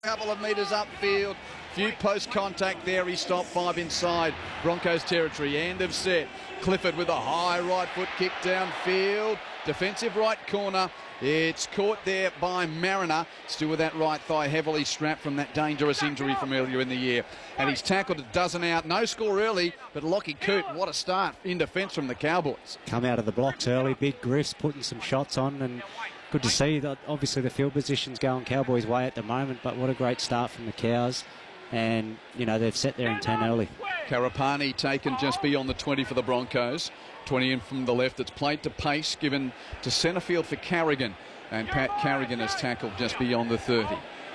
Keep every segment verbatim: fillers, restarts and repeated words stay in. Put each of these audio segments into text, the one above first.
couple of metres upfield. Few post contact there. He stopped five inside Broncos territory. End of set. Clifford with a high right foot kick downfield. Defensive right corner. It's caught there by Mariner. Still with that right thigh heavily strapped from that dangerous injury from earlier in the year. And he's tackled a dozen out. No score early, but Lockie Coote, what a start in defence from the Cowboys. Come out of the blocks early. Big Griff's putting some shots on, and good to see that. Obviously the field position's going Cowboys' way at the moment, but what a great start from the Cows. And, you know, they've set there in ten early. Karapani taken just beyond the twenty for the Broncos. twenty in from the left. It's played to pace, given to centre field for Carrigan. And Pat Carrigan has tackled just beyond the thirty.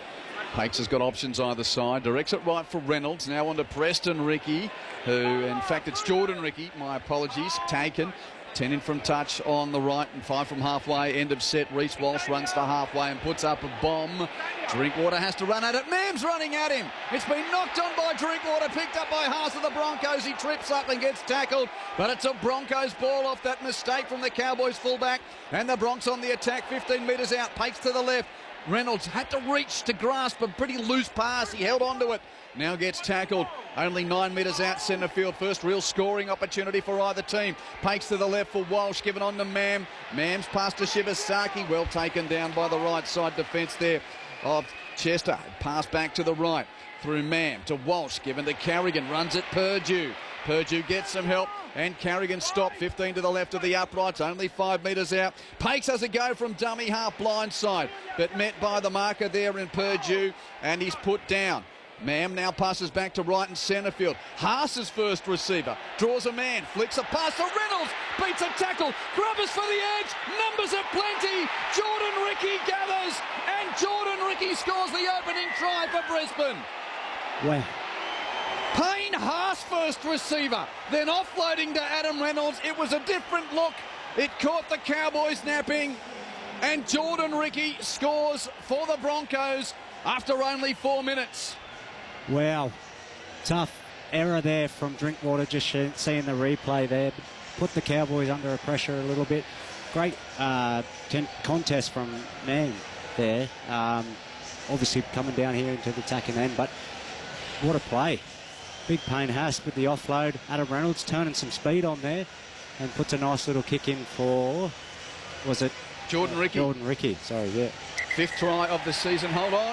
Pakes has got options either side. Directs it right for Reynolds. Now on to Preston Ricky, who, in fact, it's Jordan Ricky. My apologies. Taken. ten in from touch on the right and five from halfway. End of set. Reece Walsh runs to halfway and puts up a bomb. Drinkwater has to run at it. Mam's running at him. It's been knocked on by Drinkwater. Picked up by Haas of the Broncos. He trips up and gets tackled. But it's a Broncos ball off that mistake from the Cowboys fullback. And the Bronx on the attack. fifteen metres out. Pakes to the left. Reynolds had to reach to grasp a pretty loose pass. He held on to it. Now gets tackled. Only nine metres out centre field. First real scoring opportunity for either team. Pakes to the left for Walsh. Given on to Mam. Mam's pass to Shibasaki. Well taken down by the right side defence there of Chester. Pass back to the right through Mam to Walsh. Given to Carrigan. Runs it Purdue. Purdue gets some help, and Carrigan stopped. fifteen to the left of the uprights, only five metres out. Pakes has a go from dummy half blind side, but met by the marker there in Purdue, and he's put down. Mam now passes back to right and centre field. Haas's first receiver draws a man, flicks a pass to Reynolds, beats a tackle, Grubbers for the edge, numbers are plenty. Jordan Ricky gathers, and Jordan Ricky scores the opening try for Brisbane. Wow. Payne Haas first receiver, then offloading to Adam Reynolds. It was a different look. It caught the Cowboys napping, and Jordan Ricky scores for the Broncos after only four minutes. Wow. Tough error there from Drinkwater, just seeing the replay there. Put the Cowboys under a pressure a little bit. Great uh, contest from Man there. Um, obviously coming down here into the attacking end, but what a play. Big Payne Haas with the offload. Adam Reynolds turning some speed on there and puts a nice little kick in for, was it? Jordan Ricky. Jordan Ricky, sorry, yeah. Fifth try of the season, hold on.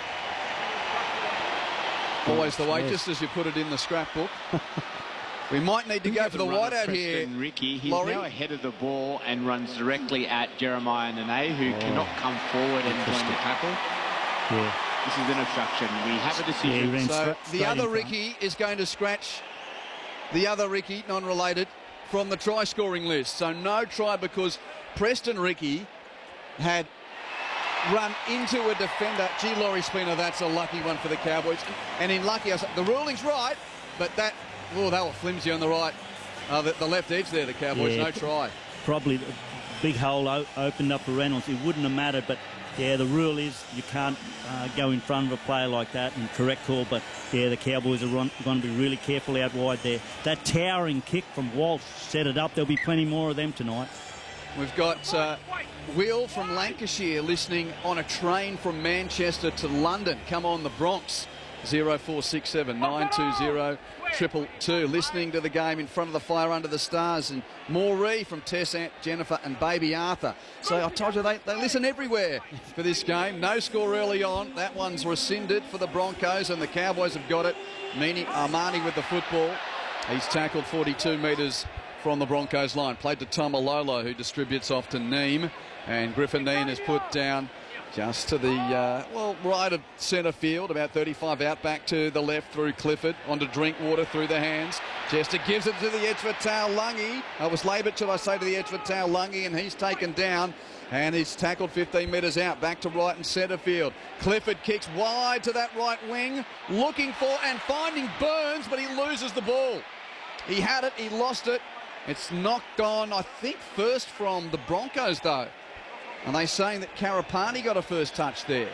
Always the way, just as you put it in the scrapbook. We might need to go for the whiteout here. Ricky, he's Laurie. now ahead of the ball and runs directly at Jeremiah Nene, who oh. cannot come forward and join the tackle. Yeah. This is an obstruction. We have a decision. Yeah, so the other Ricky is going to scratch the other Ricky, non-related, from the try-scoring list. So no try, because Preston Ricky had run into a defender. Gee, Laurie Spina, that's a lucky one for the Cowboys. And in lucky, I said, the ruling's right, but that, oh, they were flimsy on the right, uh, the, the left edge there, the Cowboys, yeah, no try. Probably the big hole opened up for Reynolds. It wouldn't have mattered, but yeah, the rule is you can't uh, go in front of a player like that, and correct call, but yeah, the Cowboys are run, going to be really careful out wide there. That towering kick from Walsh set it up. There'll be plenty more of them tonight. We've got uh, Will from Lancashire listening on a train from Manchester to London. Come on, the Bronx. zero four six seven nine two zero two two. Listening to the game in front of the fire under the stars. And Maureen from Tess, Aunt Jennifer and baby Arthur. So I told you they, they listen everywhere for this game. No score early on. That one's rescinded for the Broncos, and the Cowboys have got it. Meaning Armani with the football. He's tackled forty-two metres from the Broncos line. Played to Tomalolo, who distributes off to Neem. And Griffin Neem is put down just to the, uh, well, right of centre field, about thirty-five out, back to the left through Clifford, onto Drinkwater through the hands. Chester gives it to the edge for Tao Lungi. I was laboured, should I say, to the edge for Tao Lungi, and he's taken down, and he's tackled fifteen metres out, back to right and centre field. Clifford kicks wide to that right wing, looking for and finding Burns, but he loses the ball. He had it, he lost it. It's knocked on, I think, first from the Broncos, though. And they're saying that Karapani got a first touch there.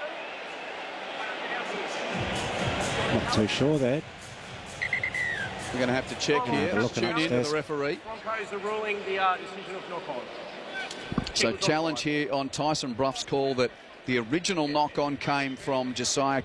Not too sure there. We're going to have to check here. Let's tune in to the referee. Broncos are ruling the uh, decision of no call. So challenge here on Tyson Bruff's call that The original knock-on came from Josiah